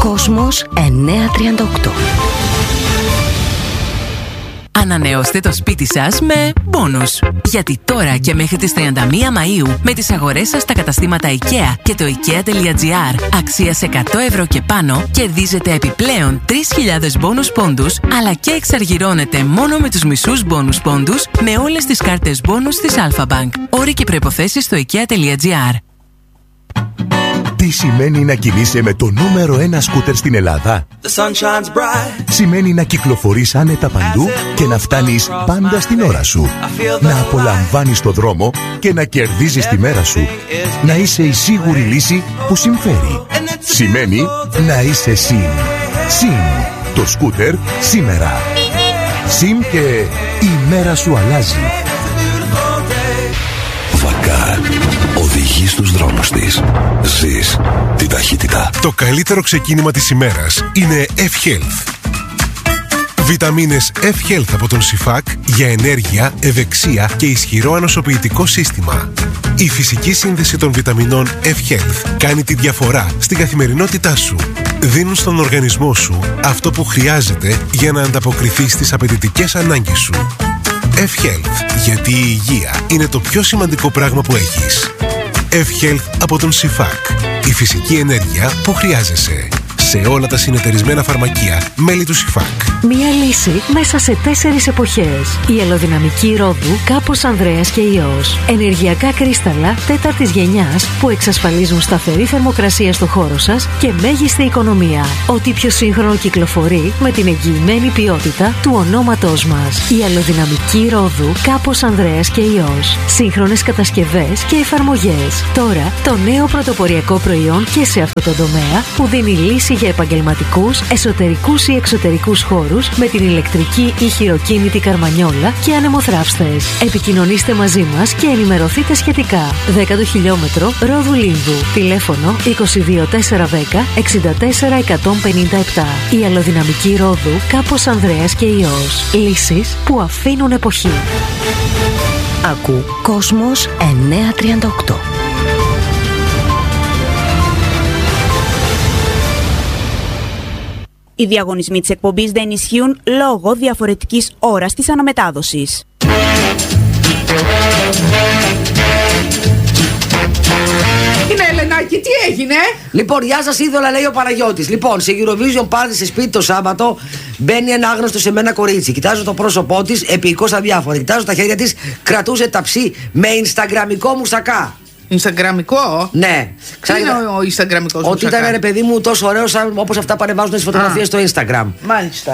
Κόσμος 938. Ανανεώστε το σπίτι σας με μπόνους. Γιατί τώρα και μέχρι τις 31 Μαΐου με τις αγορές σας στα καταστήματα IKEA και το IKEA.gr αξίας 100 ευρώ και πάνω κερδίζετε επιπλέον 3.000 μπόνους πόντους, αλλά και εξαργυρώνετε μόνο με τους μισούς μπόνους πόντους με όλες τις κάρτες μπόνους της Alpha Bank. Όροι και προϋποθέσεις στο IKEA.gr. Τι σημαίνει να κινείσαι με το νούμερο 1 σκούτερ στην Ελλάδα? Σημαίνει να κυκλοφορείς άνετα παντού και να φτάνεις πάντα στην ώρα σου. Να απολαμβάνεις το δρόμο και να κερδίζεις τη μέρα σου. Να είσαι η σίγουρη λύση που συμφέρει. Σημαίνει να είσαι ΣΥΝ. ΣΥΝ. Το σκούτερ σήμερα. ΣΥΝ και η μέρα σου αλλάζει. Βακάρ. Οδηγεί στους δρόμους της. Ζεις την ταχύτητα. Το καλύτερο ξεκίνημα της ημέρας είναι F-Health. Βιταμίνες F-Health από τον ΣΥΦΑΚ για ενέργεια, ευεξία και ισχυρό ανοσοποιητικό σύστημα. Η φυσική σύνδεση των βιταμινών F-Health κάνει τη διαφορά στην καθημερινότητά σου. Δίνουν στον οργανισμό σου αυτό που χρειάζεται για να ανταποκριθεί στις απαιτητικές ανάγκες σου. F-Health, γιατί η υγεία είναι το πιο σημαντικό πράγμα που έχεις. F-Health από τον ΣΥΦΑΚ. Η φυσική ενέργεια που χρειάζεσαι. Σε όλα τα συνεταιρισμένα φαρμακεία μέλη του ΣΥΦΑΚ. Μία λύση μέσα σε 4 εποχές. Η ελαιοδυναμική ρόδου Κάπος Ανδρέας και Υιός. Ενεργειακά κρίσταλα 4ης γενιάς που εξασφαλίζουν σταθερή θερμοκρασία στο χώρο σας και μέγιστη οικονομία. Ό,τι πιο σύγχρονο κυκλοφορεί με την εγγυημένη ποιότητα του ονόματός μας. Η ελαιοδυναμική ρόδου Κάπος Ανδρέας και Υιός. Σύγχρονες κατασκευές και εφαρμογές. Τώρα το νέο πρωτοποριακό προϊόν και σε αυτό το τομέα που δίνει λύση για επαγγελματικούς, εσωτερικούς ή εξωτερικούς χώρους με την ηλεκτρική ή χειροκίνητη καρμανιόλα και ανεμοθράυστες. Επικοινωνήστε μαζί μας και ενημερωθείτε σχετικά. 10ο χιλιόμετρο Ρόδου Λίνδου. Τηλέφωνο 22410 64157. Η αλλοδυναμική Ρόδου Κάπος Ανδρέας και Υιός. Λύσεις που αφήνουν εποχή. Ακού Κόσμος 938. Οι διαγωνισμοί της εκπομπής δεν ισχύουν λόγω διαφορετικής ώρας της αναμετάδοσης. Είναι Ελενάκη, τι έγινε? Λοιπόν, γεια σας είδωλα, λέει ο Παναγιώτης. Λοιπόν, σε Eurovision Party σε σπίτι το Σάββατο μπαίνει ένα άγνωστο σε μένα κορίτσι. Κοιτάζω το πρόσωπό της, επικώς αδιάφορα. Κοιτάζω τα χέρια της, κρατούσε ταψί με Instagramικό μουσακά. Instagramικό? Ναι. Τι είναι ο Instagramικός ότι μουσακά? ήταν ρε παιδί μου τόσο ωραίο όπως αυτά που ανεβάζουν τις φωτογραφίες στο Instagram. Μάλιστα.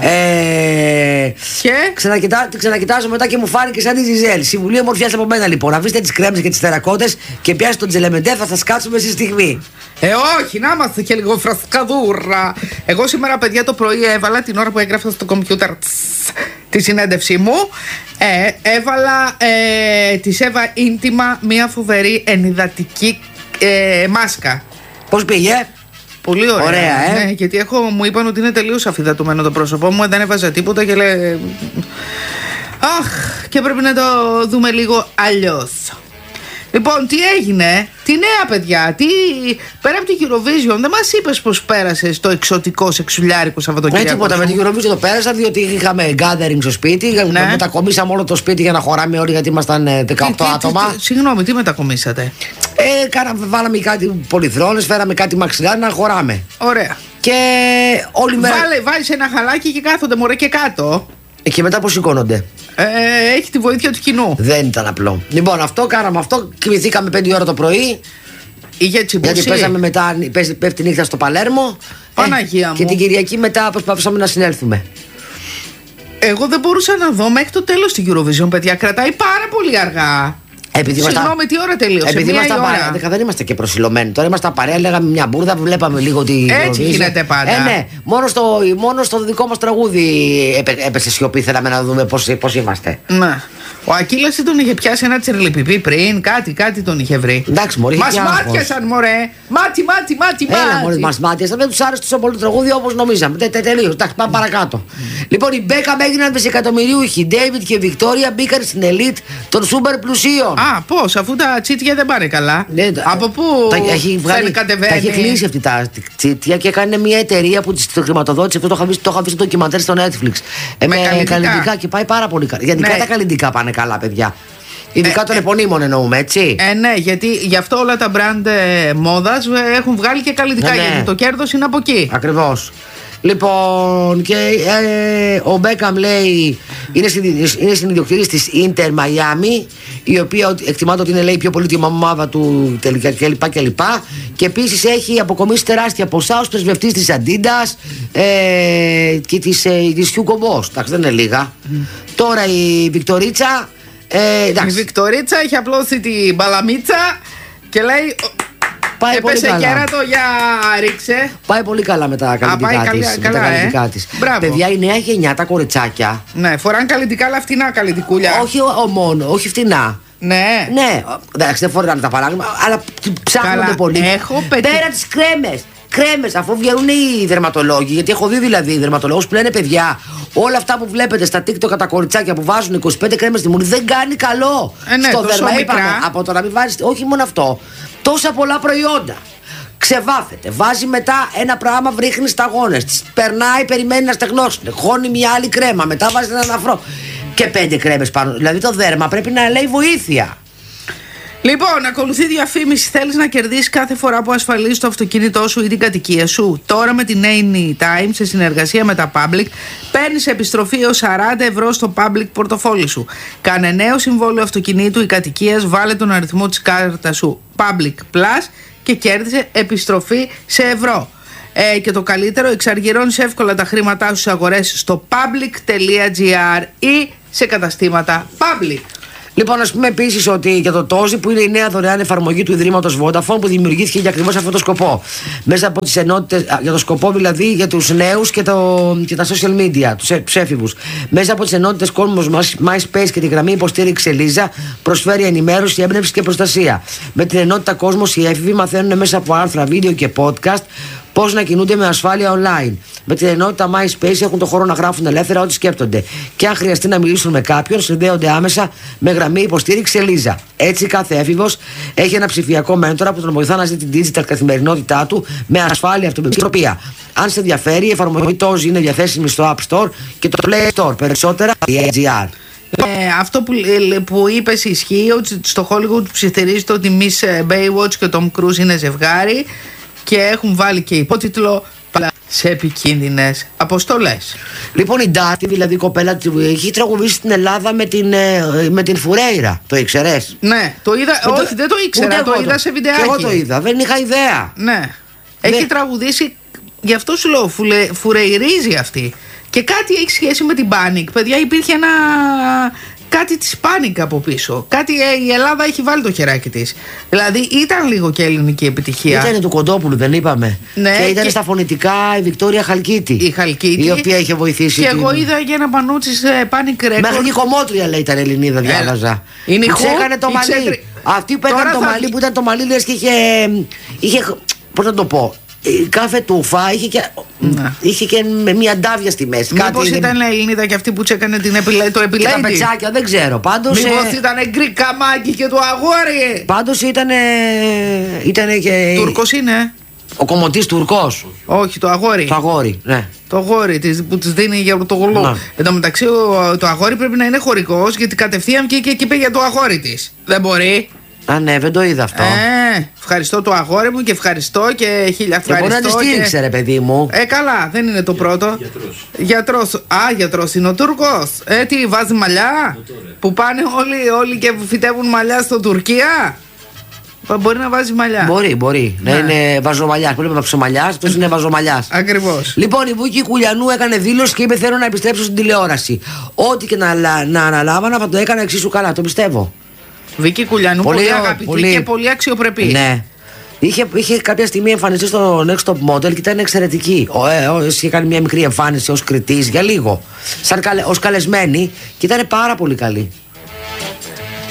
Και ξανακοιτάζω μετά και μου φάνηκε σαν τη Ζιζέλ. Συμβουλή ομορφιάς από μένα λοιπόν. Αφήστε τις κρέμες και τις τερακότες και πιάστε τον Τζελεμεντέ, θα σας κάτσουμε στη στιγμή. Όχι, να είμαστε και λίγο φρασκαδούρα. Εγώ σήμερα, παιδιά, το πρωί έβαλα την ώρα που έγραφα στο κομπιούτερ τη συνέντευξή μου. Έβαλα της Εύα Ίντιμα μια φοβερή ενυδατική μάσκα. Πώς πήγε? Πολύ ωραία. Ωραία, ναι, γιατί μου είπαν ότι είναι τελείως αφυδατωμένο το πρόσωπό μου, δεν έβαζα τίποτα και λέει. Αχ, και πρέπει να το δούμε λίγο αλλιώς. Λοιπόν, τι έγινε, τι νέα παιδιά, πέρα από την Eurovision, δεν μας είπες πως πέρασες το εξωτικό σεξουλιάρικο Σαββατοκύριακο? Τίποτα, με την Eurovision το πέρασα διότι είχαμε gathering στο σπίτι, ναι. Μετακομίσαμε όλο το σπίτι για να χωράμε όλοι γιατί ήμασταν 18 άτομα. Συγγνώμη, τι μετακομίσατε? Βάλαμε κάτι πολυθρόνες, φέραμε κάτι μαξιλάρι να χωράμε. Ωραία. Και όλη μέρα. Βάλεις ένα χαλάκι και κάθονται μωρέ και κάτω. Και μετά πώς σηκώνονται? Έχει τη βοήθεια του κοινού. Δεν ήταν απλό. Λοιπόν, αυτό κάναμε αυτό. Κοιμηθήκαμε 5 ώρα το πρωί. Γιατί παίζαμε μετά, πέφτει νύχτα στο Παλέρμο. Παναγία μου. Και την Κυριακή μετά προσπαθούσαμε να συνέλθουμε. Εγώ δεν μπορούσα να δω μέχρι το τέλος την Eurovision, παιδιά. Κρατάει πάρα πολύ αργά. Συγγνώμη, τι ώρα τελείωσε? Επειδή ήμασταν παρέα, δεν είμαστε και προσιλωμένοι. Τώρα ήμασταν παρέα, λέγαμε μια μπουρδα, βλέπαμε λίγο τη. Έτσι γίνεται πάντα. Ναι, μόνο στο δικό μας τραγούδι έπεσε σιωπή. Θέλαμε να δούμε πώς είμαστε. Ναι. Ο Ακύλας τον είχε πιάσει ένα τσιρλιπιπί πριν, κάτι τον είχε βρει. Εντάξει, μωρέ. Μας μάτιασαν, μωρέ. Μάτι. Έλα, μωρέ, μας μάτιασαν. Δεν τους άρεσε τόσο πολύ το τραγούδι όπως νομίζαμε. Τελείως. Εντάξει, πάμε παρακάτω. Λοιπόν, οι Μπέκαμ έγιναν δισεκατομμυριούχοι. Ντέιβιντ και Βικτόρια μπήκαν στην ελίτ των σούπερ πλουσίων. Α, πώς, αφού τα τσίτια δεν πάνε καλά. Ναι, από πού κατεβαίνει. Τα έχει κλείσει αυτή τα τσίτια και έκανε μια εταιρεία που το χρηματοδότησε. Αυτό το είχα βρει στο ντοκιμαντέρ στο Netflix. Με καλλιτικά και πάει πάρα πολύ καλά. Γιατί τα καλλιτικά πάνε καλά, παιδιά. Ειδικά των επωνύμων εννοούμε, έτσι. Ναι, γιατί γι' αυτό όλα τα brand μόδας έχουν βγάλει και καλλιτικά. Γιατί το κέρδος είναι από εκεί. Ακριβώς. Λοιπόν, και ο Μπέκαμ λέει είναι συνειδιοκτήτης της Inter Miami, η οποία εκτιμάται ότι είναι, λέει, πιο πολύτιμη ομάδα του κλπ. Και επίσης έχει αποκομίσει τεράστια ποσά ως πρεσβευτής της Adidas και της Hugo Boss. Εντάξει, δεν είναι λίγα. Τώρα η Βικτορίτσα. Η Βικτορίτσα έχει απλώσει την μπαλαμίτσα και λέει. Έπεσε κέρατο, για ρίξε. Πάει πολύ καλά με τα καλλιτικά της. Παιδιά, η νέα γενιά, τα κοριτσάκια. Ναι, φοράνε καλλιτικά, αλλά φτηνά καλλιτικούλια. Όχι φτηνά. Ναι. Εντάξει, δεν φοράνε τα παράδειγμα, αλλά ψάχνονται πολύ. Πέρα τις κρέμες, αφού βγαίνουν οι δερματολόγοι, γιατί έχω δει δηλαδή δερματολόγους που λένε, παιδιά, όλα αυτά που βλέπετε στα TikTok τα κοριτσάκια που βάζουν 25 κρέμες στη μούρη δεν κάνει καλό. Στο δέρμα, είπαμε, από το να μην βάζεις, όχι μόνο αυτό, τόσα πολλά προϊόντα. Ξεβάφεται, βάζει μετά ένα πράγμα, βρίχνει σταγόνες της, περνάει, περιμένει να στεγνώσουν, χώνει μια άλλη κρέμα, μετά βάζει έναν αφρό και 5 κρέμες πάνω. Δηλαδή το δέρμα πρέπει να λέει βοήθεια. Λοιπόν, ακολουθεί διαφήμιση. Θέλεις να κερδίσεις κάθε φορά που ασφαλίζεις το αυτοκίνητό σου ή την κατοικία σου? Τώρα με την Anytime, σε συνεργασία με τα Public, παίρνεις επιστροφή έως 40 ευρώ στο Public πορτοφόλι σου. Κάνε νέο συμβόλαιο αυτοκινήτου ή κατοικίας, βάλε τον αριθμό της κάρτας σου Public Plus και κέρδισε επιστροφή σε ευρώ. Και το καλύτερο, εξαργυρώνεις εύκολα τα χρήματά σου στις αγορές στο public.gr ή σε καταστήματα Public. Λοιπόν, ας πούμε επίσης ότι για το Τόζι, που είναι η νέα δωρεάν εφαρμογή του Ιδρύματος Vodafone, που δημιουργήθηκε για ακριβώς αυτό το σκοπό. Μέσα από τις ενότητες, για το σκοπό δηλαδή για τους νέους και τα social media, τους έφηβους. Μέσα από τις ενότητες κόσμος MySpace και τη γραμμή υποστήριξη Ελίζα, προσφέρει ενημέρωση, έμπνευση και προστασία. Με την ενότητα Κόσμος, οι έφηβοι μαθαίνουν μέσα από άρθρα, βίντεο και podcast πώς να κινούνται με ασφάλεια online. Με την ενότητα MySpace έχουν το χώρο να γράφουν ελεύθερα ό,τι σκέπτονται. Και αν χρειαστεί να μιλήσουν με κάποιον, συνδέονται άμεσα με γραμμή υποστήριξη Ελίζα. Έτσι, κάθε έφηβος έχει ένα ψηφιακό μέντορα που τον βοηθά να ζει την digital καθημερινότητά του με ασφάλεια, αυτοπιστροπία. Αν σε ενδιαφέρει, η εφαρμογή Τόζι είναι διαθέσιμη στο App Store και το Play Store. Περισσότερα AGR. Αυτό που είπες ισχύει, ότι στο Hollywood ψιθυρίζεται ότι η Miss Baywatch και ο Tom Cruise είναι ζευγάρι και έχουν βάλει και υπότιτλο σε επικίνδυνες αποστολές. Λοιπόν, η Ντάτη, δηλαδή η κοπέλα, έχει τραγουδήσει στην Ελλάδα με την Φουρέιρα. Το ήξερες? Ναι, το είδα. Όχι, δεν το ήξερα. Το είδα σε βιντεάκι. Και εγώ το είδα, δεν είχα ιδέα. Ναι. Έχει τραγουδήσει, γι' αυτό σου λέω, φουρεϊρίζει αυτή. Και κάτι έχει σχέση με την Panic. Παιδιά, υπήρχε κάτι της Panic από πίσω. Κάτι η Ελλάδα έχει βάλει το χεράκι της. Δηλαδή ήταν λίγο και ελληνική επιτυχία. Ήταν του Κοντόπουλου, δεν είπαμε? Ναι, και ήταν στα φωνητικά η Βικτόρια Χαλκίτη. Η οποία είχε βοηθήσει. Και εγώ είδα για ένα πανού της Panic Records. Μέχρι και η Κομμότρια, λέει, ήταν Ελληνίδα, διάβαζα. Είναι η έκανε το μαλλί. Αυτή που έκανε το μαλλί, που ήταν το μαλλί, λες και είχε. Πώς να το πω. Κάθε τούφα είχε και με μια ντάβια στη μέση. Μήπως ήταν Ελληνίδα και αυτή που τσέκανε το επιλέτη? Τα πετσάκια, δεν ξέρω. Πάντως, μήπως ήταν γκρι καμάκι και το αγόρι? Πάντως ήταν και. Τούρκος είναι. Ο κομμωτής Τουρκός. Όχι, το αγόρι. Το αγόρι, ναι. Το αγόρι που της δίνει για το γολό. Εν τω μεταξύ, το αγόρι πρέπει να είναι χωρικός, γιατί κατευθείαν και είπε για το αγόρι της. Δεν μπορεί. Α, ναι, δεν το είδα αυτό. Ευχαριστώ το αγόρι μου και ευχαριστώ και χίλια ευχαριστώ. Εγώ να τη στήριξε, ρε παιδί μου. Καλά, δεν είναι το πρώτο. Γιατρός. Γιατρός είναι ο Τούρκος. Τι, βάζει μαλλιά? Που πάνε όλοι και φυτεύουν μαλλιά στο Τουρκία. Μπορεί να βάζει μαλλιά. Μπορεί. Να είναι βαζομαλιάς. Που λέμε βαξομαλιάς, αυτός είναι βαζομαλιάς. Ακριβώς. Λοιπόν, η Βούκη Κουλιανού έκανε δήλωση και είπε: θέλω να επιστρέψω στην τηλεόραση. Ό,τι και να αναλάβανα θα το έκανα εξίσου καλά. Το πιστεύω. Βίκη Κουλιανού, πολύ αγαπητή και πολύ αξιοπρεπή. Ναι. Είχε κάποια στιγμή εμφανιστεί στο Next Top Model και ήταν εξαιρετική. Είχε κάνει μια μικρή εμφάνιση ως κριτής για λίγο. Ως καλεσμένη και ήταν πάρα πολύ καλή.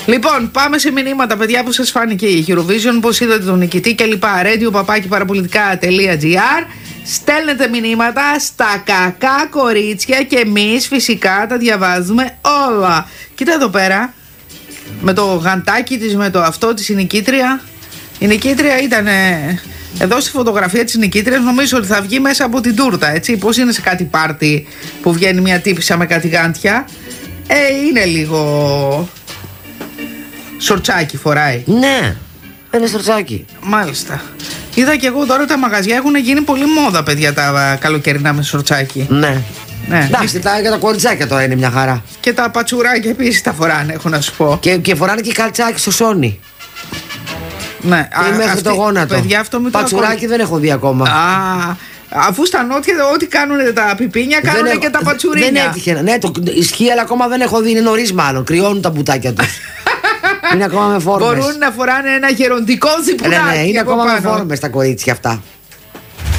Λοιπόν, πάμε σε μηνύματα, παιδιά, που σας φάνηκε η Eurovision, πώς είδατε τον νικητή κλπ. radio@parapolitica.gr. Στέλνετε μηνύματα στα κακά κορίτσια και εμείς φυσικά τα διαβάζουμε όλα. Κοίτα εδώ πέρα, με το γαντάκι της, με το αυτό της, η νικήτρια. Η νικήτρια ήταν εδώ στη φωτογραφία της νικήτριας. Νομίζω ότι θα βγει μέσα από την τούρτα, έτσι. Πώς είναι σε κάτι πάρτι που βγαίνει μια τύπισσα με κάτι γάντια. Είναι λίγο σορτσάκι φοράει. Ναι, είναι σορτσάκι. Μάλιστα. Είδα και εγώ τώρα τα μαγαζιά έχουν γίνει πολύ μόδα, παιδιά, τα καλοκαιρινά με σορτσάκι. Ναι. Εντάξει, και τα κοριτσάκια τώρα είναι μια χαρά. Και τα πατσουράκια επίσης τα φοράνε, έχω να σου πω. Και φοράνε και καλτσάκι στο σόνι. Ναι, μέχρι το γόνατο. Παιδιά, αυτό με το πατσουράκι δεν έχω δει ακόμα. Αφού στα νότια ό,τι κάνουν τα πιπίνια, κάνουν και τα πατσουρίνια. Δεν έτυχε. Ναι, ισχύει, αλλά ακόμα δεν έχω δει. Είναι νωρίς μάλλον. Κρυώνουν τα μπουτάκια τους. Είναι ακόμα με φόρμες. Μπορούν να φοράνε ένα γεροντικό ζιπουράκι. Ναι, είναι ακόμα με φόρμες τα κορίτσια αυτά.